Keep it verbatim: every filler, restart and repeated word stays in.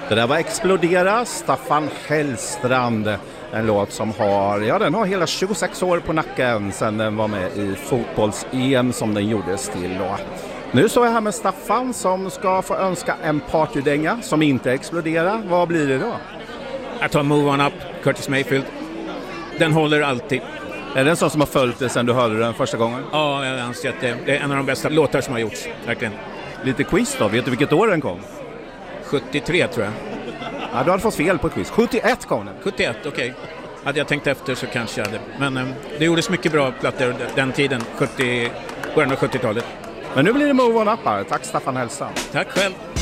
Det där var Explodera, Staffan Hellstrand. En låt som har, ja, den har hela tjugosex år på nacken sedan den var med i fotbolls-E M som den gjordes till. Och nu står jag här med Staffan som ska få önska en partydänga som inte exploderar. Vad blir det då? Jag tar Move On Up, Curtis Mayfield. Den håller alltid. Är det en sån som har följt det sedan du hörde den första gången? Ja, jag anser att det är en av de bästa låtar som har gjorts, verkligen. Lite quiz då, vet du vilket år den kom? sjuttiotre tror jag. Ja, du hade fått fel på quiz. sjuttioett kom den. sjuttioett, okej. Okay. Hade jag tänkt efter så kanske jag hade. Men um, det gjordes mycket bra plattor den tiden, sjuttio, början av sjuttiotalet. Men nu blir det Move On Up här. Tack Staffan Hellstrand. Tack själv.